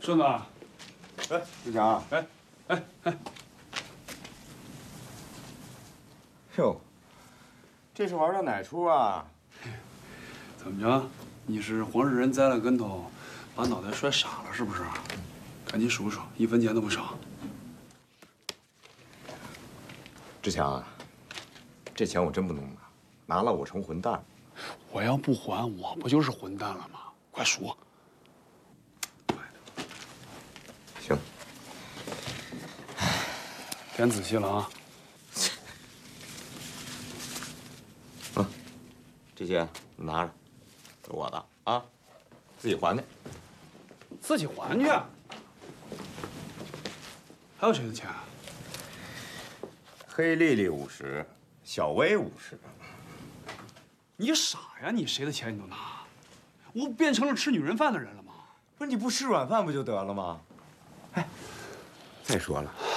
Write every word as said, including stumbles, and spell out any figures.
顺子， 哎，志强， 哎，哎哎， 哟，这是玩的哪出啊？ 怎么着？你是黄世仁栽了跟头，把脑袋摔傻了是不是？赶紧数数，一分钱都不少。 志强啊，这钱我真不能拿，拿了我成混蛋。 我要不还，我不就是混蛋了吗？快数。 行， 点仔细了啊。 嗯，这些你拿着，是我的啊，自己还去。 自己还去。还有谁的钱？ 黑丽丽五十，小薇五十。 你傻呀？你谁的钱你都拿？我变成了吃女人饭的人了吗？ 不是你不吃软饭不就得了吗？哎，再说了，